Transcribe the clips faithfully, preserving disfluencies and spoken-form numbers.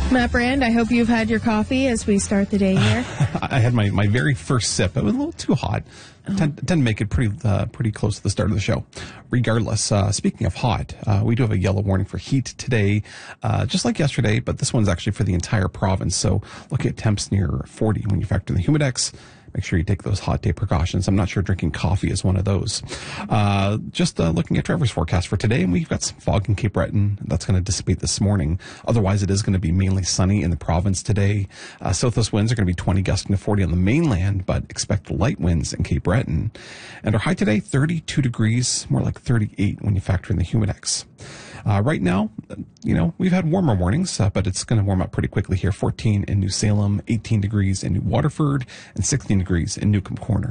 Matt Brand, I hope you've had your coffee as we start the day here. I had my, my very first sip. It was a little too hot. I tend, tend to make it pretty uh, pretty close to the start of the show. Regardless, uh, speaking of hot, uh, we do have a yellow warning for heat today, uh, just like yesterday, but this one's actually for the entire province. So look at temps near forty when you factor in the humidex. Make sure you take those hot day precautions. I'm not sure drinking coffee is one of those. Uh, just uh, looking at Trevor's forecast for today, and we've got some fog in Cape Breton. That's going to dissipate this morning. Otherwise, it is going to be mainly sunny in the province today. Uh, southwest winds are going to be twenty, gusting to forty on the mainland, but expect light winds in Cape Breton. And our high today, thirty-two degrees, more like thirty-eight when you factor in the humidex. Uh, right now, you know, we've had warmer mornings, uh, but it's going to warm up pretty quickly here. fourteen in New Salem, eighteen degrees in New Waterford, and sixteen degrees in Newcomb Corner.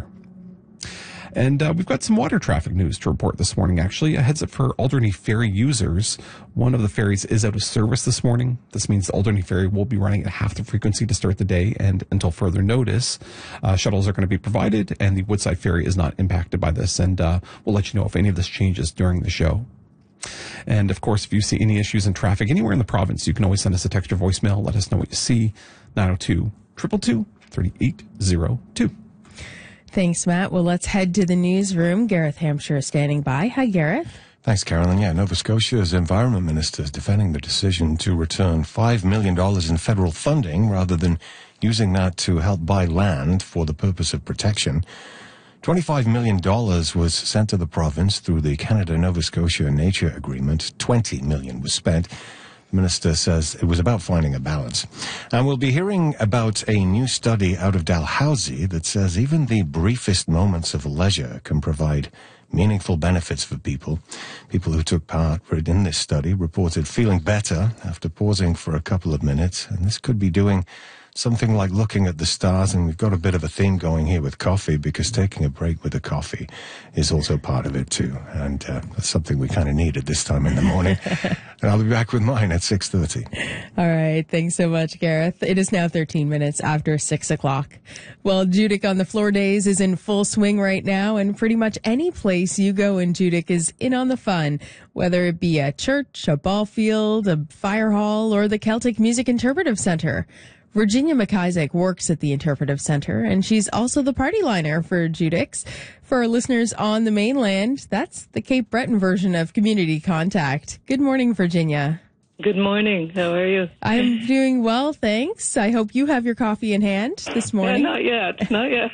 And uh, we've got some water traffic news to report this morning, actually. A heads up for Alderney Ferry users. One of the ferries is out of service this morning. This means the Alderney Ferry will be running at half the frequency to start the day and until further notice. Uh, shuttles are going to be provided, and the Woodside Ferry is not impacted by this. And uh, we'll let you know if any of this changes during the show. And, of course, if you see any issues in traffic anywhere in the province, you can always send us a text or voicemail. Let us know what you see. nine oh two, two two two, three eight oh two. Thanks, Matt. Well, let's head to the newsroom. Gareth Hampshire is standing by. Hi, Gareth. Thanks, Carolyn. Yeah, Nova Scotia's Environment Minister is defending the decision to return five million dollars in federal funding rather than using that to help buy land for the purpose of protection. twenty-five million dollars was sent to the province through the Canada-Nova Scotia Nature Agreement. twenty million dollars was spent. The minister says it was about finding a balance. And we'll be hearing about a new study out of Dalhousie that says even the briefest moments of leisure can provide meaningful benefits for people. People who took part in this study reported feeling better after pausing for a couple of minutes. And this could be doing something like looking at the stars, and we've got a bit of a theme going here with coffee because taking a break with a coffee is also part of it too. And uh, that's something we kind of need at this time in the morning. And I'll be back with mine at six thirty. All right. Thanks so much, Gareth. It is now thirteen minutes after six o'clock. Well, Judic on the Floor Days is in full swing right now, and pretty much any place you go in Judic is in on the fun, whether it be a church, a ball field, a fire hall, or the Celtic Music Interpretive Center. Virginia McIsaac works at the Interpretive Center, and she's also the party liner for Judics. For our listeners on the mainland, that's the Cape Breton version of Community Contact. Good morning, Virginia. Good morning. How are you? I'm doing well, thanks. I hope you have your coffee in hand this morning. Yeah, not yet. Not yet.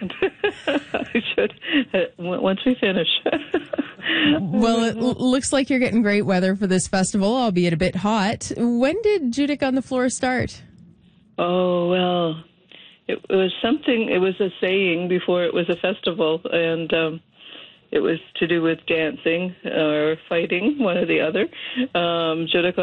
I should, uh, once we finish. Well, it l- looks like you're getting great weather for this festival, albeit a bit hot. When did Judic on the Floor start? Oh, well, it was something, it was a saying before it was a festival, and um, it was to do with dancing or fighting, one or the other. Um, Judic